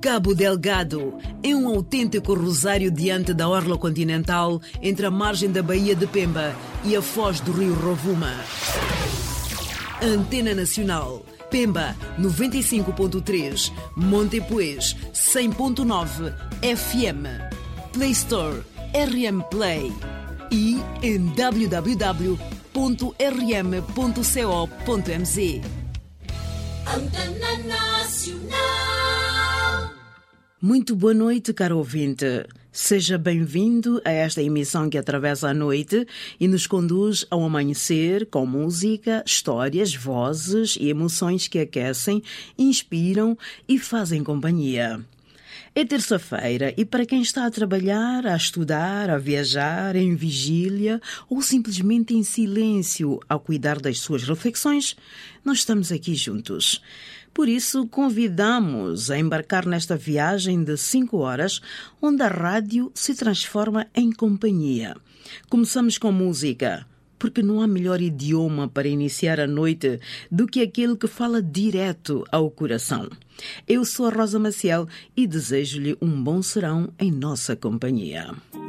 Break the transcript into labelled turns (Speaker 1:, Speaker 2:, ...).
Speaker 1: Cabo Delgado é um autêntico rosário diante da orla continental entre a margem da Baía de Pemba e a foz do rio Rovuma. Antena Nacional, Pemba 95.3, Montepuez 100.9 FM, Play Store, RM Play e em www.rm.co.mz.
Speaker 2: Antena Nacional.
Speaker 1: Muito boa noite, caro ouvinte. Seja bem-vindo a esta emissão que atravessa a noite e nos conduz ao amanhecer com música, histórias, vozes e emoções que aquecem, inspiram e fazem companhia. É terça-feira e para quem está a trabalhar, a estudar, a viajar, em vigília ou simplesmente em silêncio a cuidar das suas reflexões, nós estamos aqui juntos. Por isso, convidamos a embarcar nesta viagem de 5 horas, onde a rádio se transforma em companhia. Começamos com música, porque não há melhor idioma para iniciar a noite do que aquele que fala direto ao coração. Eu sou a Rosa Maciel e desejo-lhe um bom serão em nossa companhia.